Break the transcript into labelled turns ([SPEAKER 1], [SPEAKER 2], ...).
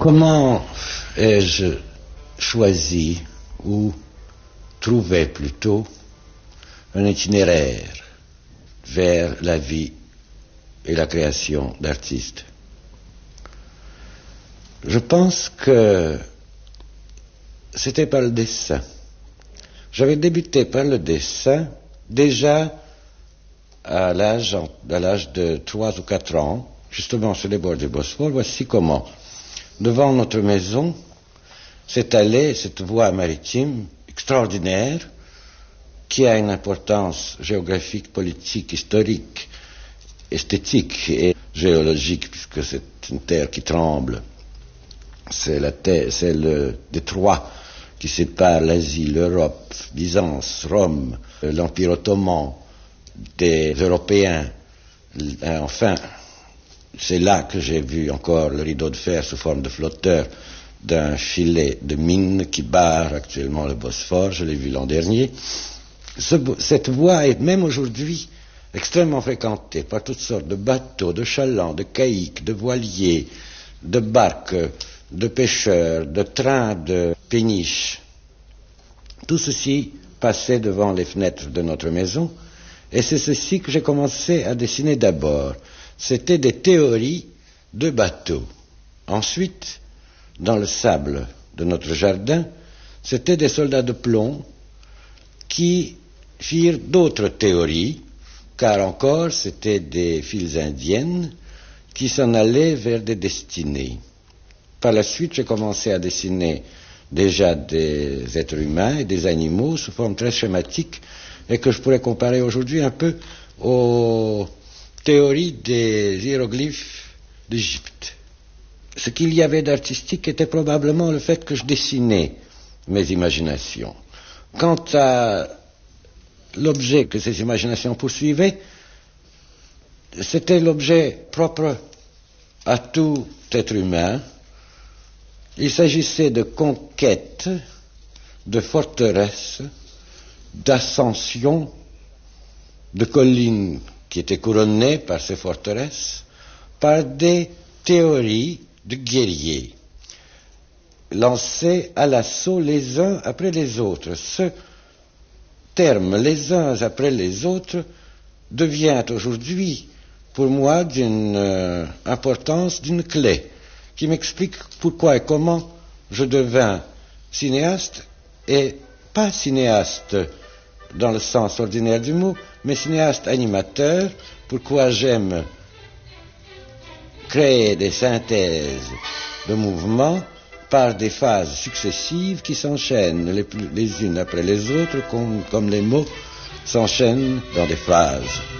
[SPEAKER 1] Comment ai-je choisi, ou trouvé plutôt, un itinéraire vers la vie et la création d'artistes? Je pense que c'était par le dessin. J'avais débuté par le dessin déjà à l'âge de 3 ou 4 ans, justement sur les bords du Bosphore. Voici comment. Devant notre maison s'étalait cette voie maritime extraordinaire qui a une importance géographique, politique, historique, esthétique et géologique, puisque c'est une terre qui tremble. C'est le détroit qui sépare l'Asie, l'Europe, Byzance, Rome, l'Empire ottoman des Européens. Enfin, c'est là que j'ai vu encore le rideau de fer sous forme de flotteur d'un filet de mine qui barre actuellement le Bosphore. Je l'ai vu l'an dernier. Cette voie est même aujourd'hui extrêmement fréquentée par toutes sortes de bateaux, de chalands, de caïques, de voiliers, de barques, de pêcheurs, de trains de péniches. Tout ceci passait devant les fenêtres de notre maison, et c'est ceci que j'ai commencé à dessiner d'abord. C'était des théories de bateaux. Ensuite, dans le sable de notre jardin, c'était des soldats de plomb qui firent d'autres théories, car encore c'était des files indiennes qui s'en allaient vers des destinées. Par la suite, j'ai commencé à dessiner déjà des êtres humains et des animaux sous forme très schématique et que je pourrais comparer aujourd'hui un peu aux théories des hiéroglyphes d'Égypte. Ce qu'il y avait d'artistique était probablement le fait que je dessinais mes imaginations. Quant à l'objet que ces imaginations poursuivaient, c'était l'objet propre à tout être humain. Il s'agissait de conquêtes, de forteresses, d'ascensions, de collines qui étaient couronnées par ces forteresses, par des théories de guerriers, lancés à l'assaut les uns après les autres. Ce terme, les uns après les autres, devient aujourd'hui, pour moi, d'une importance, d'une clé, qui m'explique pourquoi et comment je devins cinéaste, et pas cinéaste dans le sens ordinaire du mot, mais cinéaste animateur, pourquoi j'aime créer des synthèses de mouvements par des phases successives qui s'enchaînent les unes après les autres, comme les mots s'enchaînent dans des phrases.